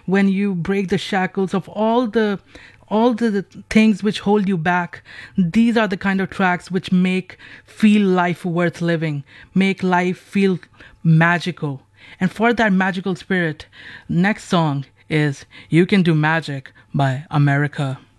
when you break the shackles of all the things which hold you back. These are the kind of tracks which make feel life worth living, make life feel magical. And for that magical spirit, next song is You Can Do Magic by America.